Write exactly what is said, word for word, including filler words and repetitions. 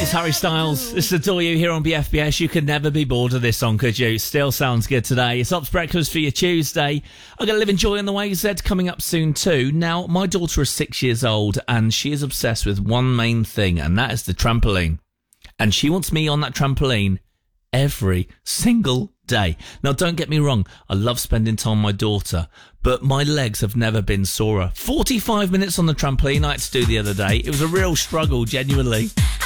It's Harry Styles. This is Adore You here on B F B S. You could never be bored of this song, could you? Still sounds good today. It's Ops Breakfast for your Tuesday. I'm going to live in joy on the way. Z coming up soon too. Now, my daughter is six years old and she is obsessed with one main thing, and that is the trampoline. And she wants me on that trampoline every single day. Now, don't get me wrong. I love spending time with my daughter, but my legs have never been sorer. forty-five minutes on the trampoline I had to do the other day. It was a real struggle, genuinely.